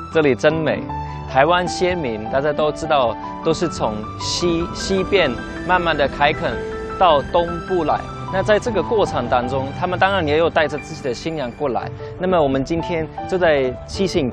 这里真美。台湾先民大家都知道，都是从西边慢慢的开垦到东部来。那在这个过程当中，他们当然也有带着自己的信仰过来。那么我们今天就在提醒